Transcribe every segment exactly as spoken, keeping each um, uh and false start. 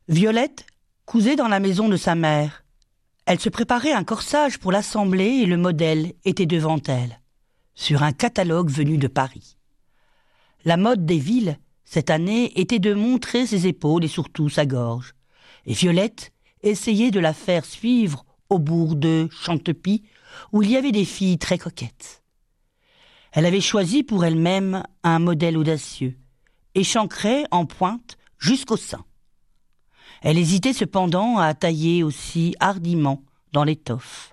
Violette cousait dans la maison de sa mère. Elle se préparait un corsage pour l'assembler et le modèle était devant elle, sur un catalogue venu de Paris. La mode des villes, cette année, était de montrer ses épaules et surtout sa gorge. Et Violette essayait de la faire suivre au bourg de Chantepie, où il y avait des filles très coquettes. Elle avait choisi pour elle-même un modèle audacieux, échancré en pointe jusqu'au sein. Elle hésitait cependant à tailler aussi hardiment dans l'étoffe.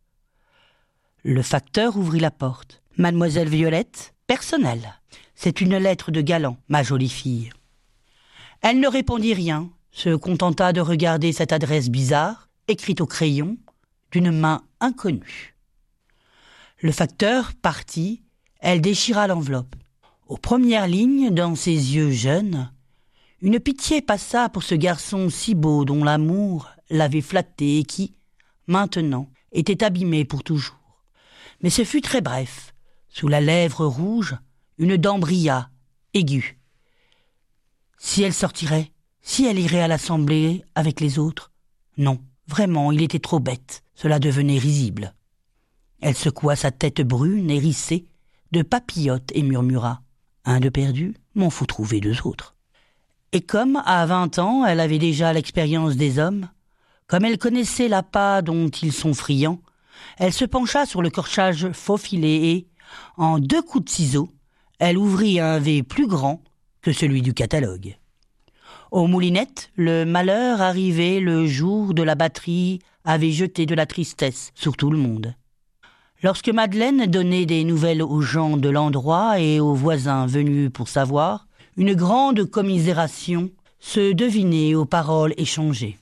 Le facteur ouvrit la porte. « Mademoiselle Violette, personnel. C'est une lettre de galant, ma jolie fille. » Elle ne répondit rien, se contenta de regarder cette adresse bizarre, écrite au crayon, d'une main inconnue. Le facteur partit, elle déchira l'enveloppe. Aux premières lignes, dans ses yeux jeunes, une pitié passa pour ce garçon si beau dont l'amour l'avait flatté et qui, maintenant, était abîmé pour toujours. Mais ce fut très bref. Sous la lèvre rouge, une dent brilla, aiguë. Si elle sortirait, si elle irait à l'assemblée avec les autres? Non, vraiment, il était trop bête. Cela devenait risible. Elle secoua sa tête brune, hérissée, de papillotes et murmura « Un de perdu, m'en faut trouver deux autres. » Et comme, à vingt ans, elle avait déjà l'expérience des hommes, comme elle connaissait l'appât dont ils sont friands, elle se pencha sur le corsage faufilé et, en deux coups de ciseaux, elle ouvrit un V plus grand que celui du catalogue. Aux moulinettes, le malheur arrivé le jour de la batterie avait jeté de la tristesse sur tout le monde. Lorsque Madeleine donnait des nouvelles aux gens de l'endroit et aux voisins venus pour savoir, une grande commisération se devinait aux paroles échangées.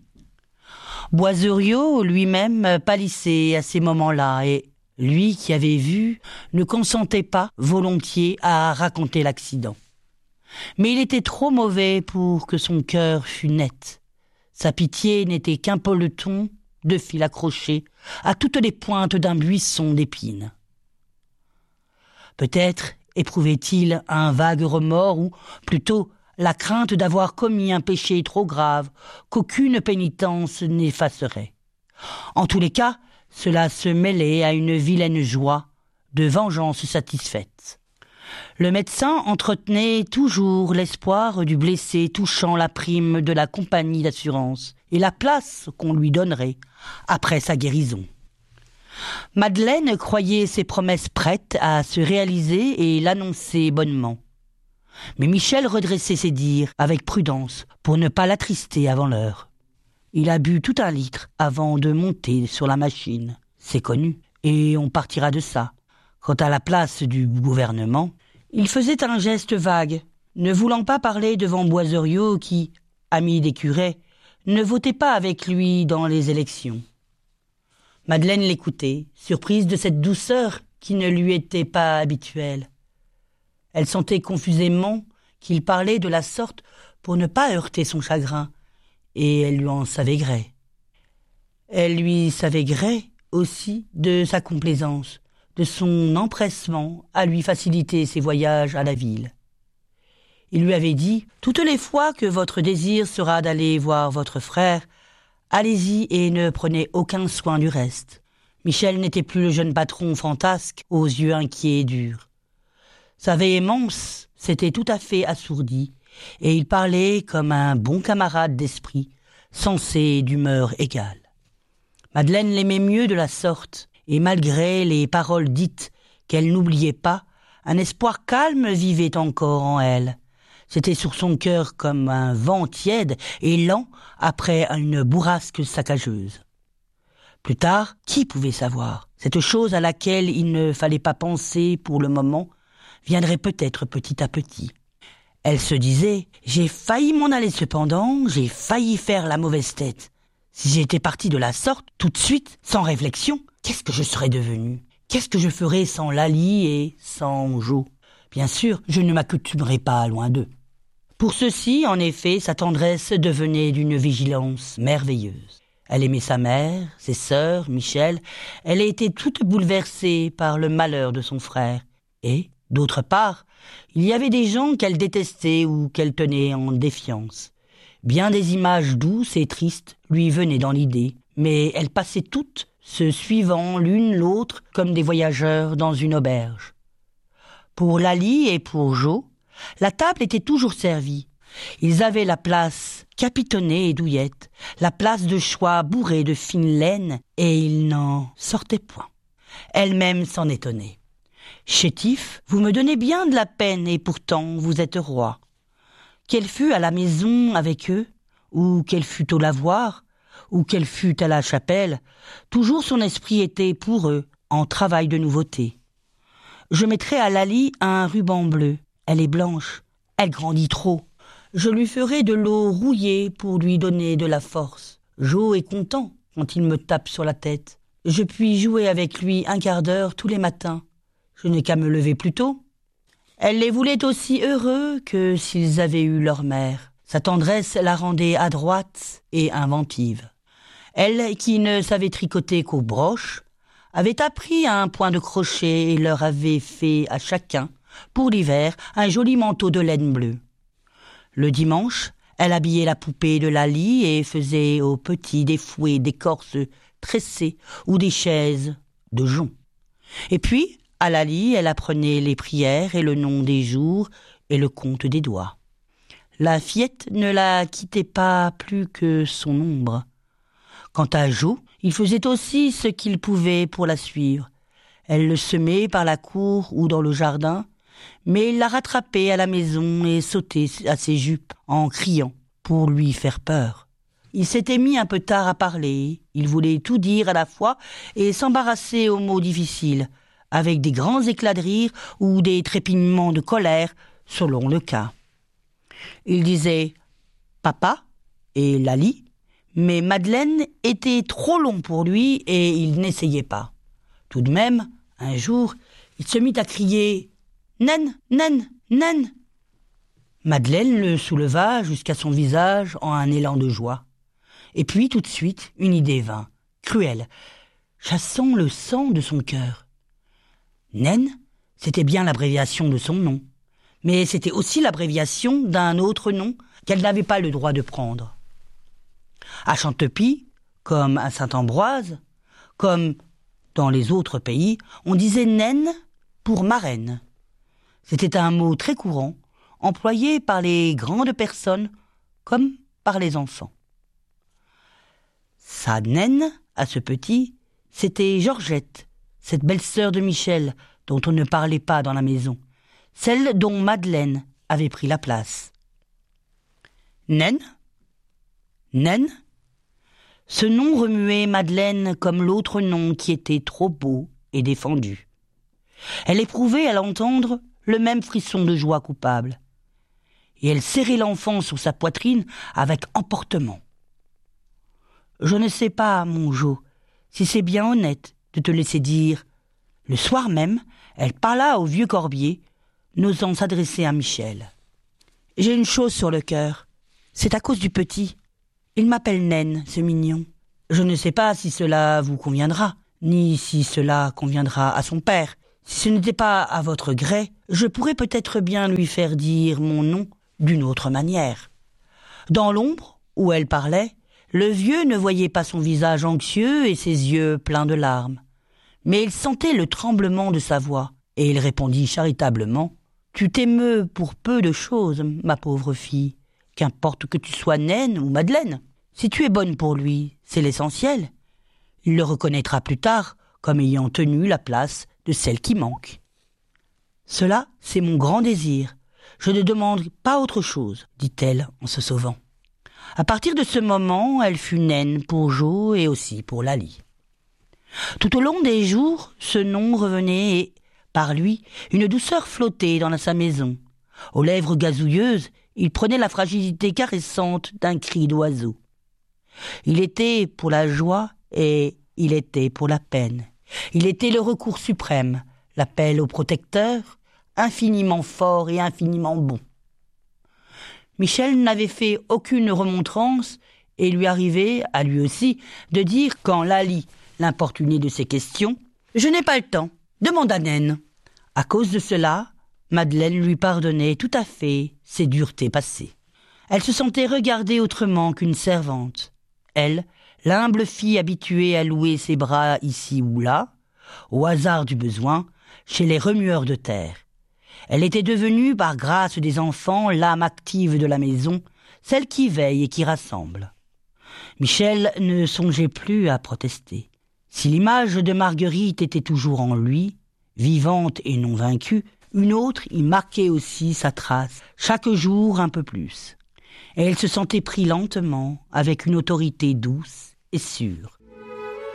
Boiseriot lui-même pâlissait à ces moments-là et, lui qui avait vu, ne consentait pas volontiers à raconter l'accident. Mais il était trop mauvais pour que son cœur fût net. Sa pitié n'était qu'un peloton de fil accroché à toutes les pointes d'un buisson d'épines. Peut-être éprouvait-il un vague remords ou, plutôt, la crainte d'avoir commis un péché trop grave qu'aucune pénitence n'effacerait. En tous les cas, cela se mêlait à une vilaine joie de vengeance satisfaite. Le médecin entretenait toujours l'espoir du blessé touchant la prime de la compagnie d'assurance et la place qu'on lui donnerait après sa guérison. Madeleine croyait ses promesses prêtes à se réaliser et l'annonçait bonnement. Mais Michel redressait ses dires avec prudence pour ne pas l'attrister avant l'heure. Il a bu tout un litre avant de monter sur la machine, c'est connu, et on partira de ça. Quant à la place du gouvernement, il faisait un geste vague, ne voulant pas parler devant Boiseriot qui, ami des curés, ne votait pas avec lui dans les élections. Madeleine l'écoutait, surprise de cette douceur qui ne lui était pas habituelle. Elle sentait confusément qu'il parlait de la sorte pour ne pas heurter son chagrin, et elle lui en savait gré. Elle lui savait gré aussi de sa complaisance, de son empressement à lui faciliter ses voyages à la ville. Il lui avait dit « Toutes les fois que votre désir sera d'aller voir votre frère, allez-y et ne prenez aucun soin du reste. » Michel n'était plus le jeune patron fantasque aux yeux inquiets et durs. Sa véhémence s'était tout à fait assourdie, et il parlait comme un bon camarade d'esprit, sensé et d'humeur égale. Madeleine l'aimait mieux de la sorte, et malgré les paroles dites qu'elle n'oubliait pas, un espoir calme vivait encore en elle. C'était sur son cœur comme un vent tiède et lent après une bourrasque saccageuse. Plus tard, qui pouvait savoir? Cette chose à laquelle il ne fallait pas penser pour le moment viendrait peut-être petit à petit. Elle se disait « J'ai failli m'en aller cependant, j'ai failli faire la mauvaise tête. Si j'étais partie de la sorte, tout de suite, sans réflexion, qu'est-ce que je serais devenue? Qu'est-ce que je ferais sans Lali et sans Jo? Bien sûr, je ne m'accoutumerais pas loin d'eux. » Pour ceux-ci, en effet, sa tendresse devenait d'une vigilance merveilleuse. Elle aimait sa mère, ses sœurs, Michel. Elle était toute bouleversée par le malheur de son frère. Et, d'autre part, il y avait des gens qu'elle détestait ou qu'elle tenait en défiance. Bien des images douces et tristes lui venaient dans l'idée, mais elles passaient toutes, se suivant l'une l'autre comme des voyageurs dans une auberge. Pour Laly et pour Jo, la table était toujours servie. Ils avaient la place capitonnée et douillette, la place de choix bourrée de fine laine, et ils n'en sortaient point. Elle-même s'en étonnait. « Chétif, vous me donnez bien de la peine, et pourtant vous êtes roi. » Qu'elle fût à la maison avec eux, ou qu'elle fût au lavoir, ou qu'elle fût à la chapelle, toujours son esprit était pour eux, en travail de nouveauté. Je mettrai à Laly un ruban bleu. Elle est blanche. Elle grandit trop. Je lui ferai de l'eau rouillée pour lui donner de la force. Jo est content quand il me tape sur la tête. Je puis jouer avec lui un quart d'heure tous les matins. Je n'ai qu'à me lever plus tôt. Elle les voulait aussi heureux que s'ils avaient eu leur mère. Sa tendresse la rendait adroite et inventive. Elle, qui ne savait tricoter qu'aux broches, avait appris à un point de crochet et leur avait fait à chacun, pour l'hiver, un joli manteau de laine bleue. Le dimanche, elle habillait la poupée de Laly et faisait aux petits des fouets d'écorce tressés ou des chaises de jonc. Et puis, à Laly, elle apprenait les prières et le nom des jours et le compte des doigts. La fillette ne la quittait pas plus que son ombre. Quant à Jo, il faisait aussi ce qu'il pouvait pour la suivre. Elle le semait par la cour ou dans le jardin, mais il la rattrapait à la maison et sautait à ses jupes en criant pour lui faire peur. Il s'était mis un peu tard à parler, il voulait tout dire à la fois et s'embarrasser aux mots difficiles, avec des grands éclats de rire ou des trépignements de colère, selon le cas. Il disait « Papa » et « Laly », mais Madeleine était trop long pour lui et il n'essayait pas. Tout de même, un jour, il se mit à crier « Naine, naine, naine !» Madeleine le souleva jusqu'à son visage en un élan de joie. Et puis, tout de suite, une idée vint, cruelle, chassant le sang de son cœur. Naine, c'était bien l'abréviation de son nom, mais c'était aussi l'abréviation d'un autre nom qu'elle n'avait pas le droit de prendre. À Chantepie, comme à Saint-Ambroise, comme dans les autres pays, on disait naine pour marraine. C'était un mot très courant, employé par les grandes personnes comme par les enfants. Sa naine, à ce petit, c'était Georgette, cette belle-sœur de Michel, dont on ne parlait pas dans la maison, celle dont Madeleine avait pris la place. Naine ? Naine ? Ce nom remuait Madeleine comme l'autre nom qui était trop beau et défendu. Elle éprouvait à l'entendre le même frisson de joie coupable. Et elle serrait l'enfant sur sa poitrine avec emportement. Je ne sais pas, mon Jo, si c'est bien honnête de te laisser dire. Le soir même, elle parla au vieux Corbier, n'osant s'adresser à Michel. J'ai une chose sur le cœur. C'est à cause du petit. Il m'appelle Naine, ce mignon. Je ne sais pas si cela vous conviendra, ni si cela conviendra à son père. Si ce n'était pas à votre gré, je pourrais peut-être bien lui faire dire mon nom d'une autre manière. Dans l'ombre, où elle parlait, le vieux ne voyait pas son visage anxieux et ses yeux pleins de larmes. Mais il sentait le tremblement de sa voix, et il répondit charitablement « Tu t'émeus pour peu de choses, ma pauvre fille. Qu'importe que tu sois Naine ou Madeleine. Si tu es bonne pour lui, c'est l'essentiel. Il le reconnaîtra plus tard comme ayant tenu la place de celle qui manque. Cela, c'est mon grand désir. Je ne demande pas autre chose, dit-elle en se sauvant. À partir de ce moment, elle fut Naine pour Jo et aussi pour Laly. Tout au long des jours, ce nom revenait et, par lui, une douceur flottait dans sa maison. Aux lèvres gazouilleuses, il prenait la fragilité caressante d'un cri d'oiseau. Il était pour la joie et il était pour la peine. Il était le recours suprême, l'appel au protecteur, infiniment fort et infiniment bon. Michel n'avait fait aucune remontrance et il lui arrivait, à lui aussi, de dire quand Laly l'importunait de ses questions « Je n'ai pas le temps, demande à Naine ». À cause de cela, Madeleine lui pardonnait tout à fait ses duretés passées. Elle se sentait regardée autrement qu'une servante. Elle, l'humble fille habituée à louer ses bras ici ou là, au hasard du besoin, chez les remueurs de terre. Elle était devenue, par grâce des enfants, l'âme active de la maison, celle qui veille et qui rassemble. Michel ne songeait plus à protester. Si l'image de Marguerite était toujours en lui, vivante et non vaincue, une autre y marquait aussi sa trace, chaque jour un peu plus. Et elle se sentait pris lentement, avec une autorité douce et sûre.